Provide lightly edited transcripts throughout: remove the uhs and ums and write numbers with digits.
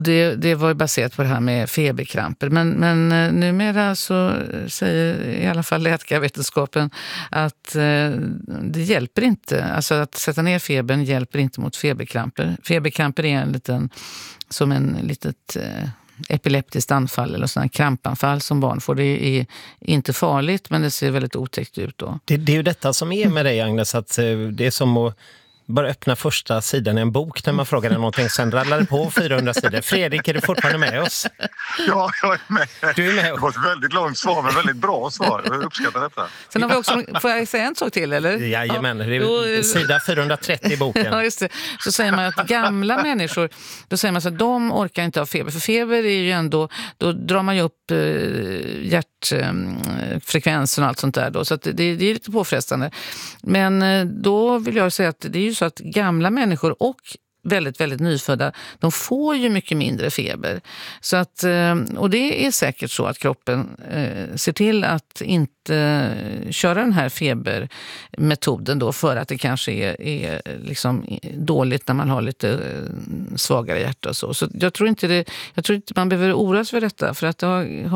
Det var ju baserat på det här med feberkramper. Men numera så säger i alla fall läkarvetenskapen att det hjälper inte. Alltså att sätta ner febern hjälper inte mot feberkramper. Feberkramper är som en litet epileptiskt anfall eller sådana krampanfall som barn får. Det är inte farligt, men det ser väldigt otäckt ut då. Det är ju detta som är med dig, Agnes, att det är som att bara öppna första sidan i en bok när man frågar dig någonting, sen rallar det på 400 sidor. Fredrik, är du fortfarande med oss? Ja, jag är med. Du är med. Det var ett väldigt långt svar, men väldigt bra svar. Jag uppskattar detta. Sen har vi också, får jag säga en sak till, eller? Jajamän, det är sida 430 i boken. Ja, just det. Så säger man att gamla människor, då säger man så att de orkar inte ha feber. För feber är ju ändå, då drar man ju upp hjärtfrekvensen och allt sånt där då. Så att det är lite påfrestande. Men då vill jag säga att det är ju så att gamla människor och väldigt, väldigt nyfödda, de får ju mycket mindre feber. Så att, och det är säkert så att kroppen ser till att inte köra den här febermetoden då, för att det kanske är liksom dåligt när man har lite svagare hjärta och så. Så jag tror inte man behöver oroa sig för detta, för att det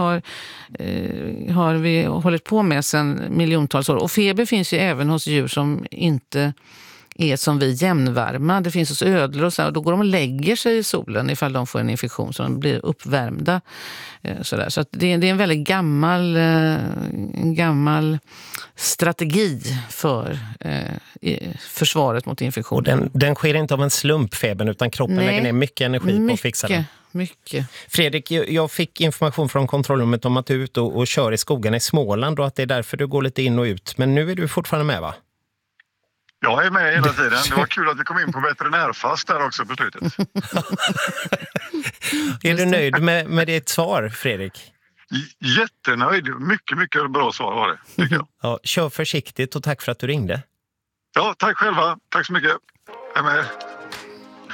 har vi hållit på med sedan miljontals år. Och feber finns ju även hos djur som inte är som vi jämnvarma. Det finns hos ödlor och så, och då går de och lägger sig i solen ifall de får en infektion så de blir uppvärmda. Sådär. Så att det är en väldigt gammal strategi för försvaret mot infektion. Och den sker inte av en slump, febern, utan kroppen lägger ner mycket energi på att fixa den. Mycket. Fredrik, jag fick information från kontrollrummet om att du är ute och kör i skogen i Småland och att det är därför du går lite in och ut. Men nu är du fortfarande med, va? Jag är med hela tiden. Det var kul att vi kom in på veterinärfast där också på slutet. Är du nöjd med ditt svar, Fredrik? Jättenöjd. Mycket, mycket bra svar var det, tycker jag. Ja, kör försiktigt och tack för att du ringde. Ja, tack själva. Tack så mycket. Jag är med.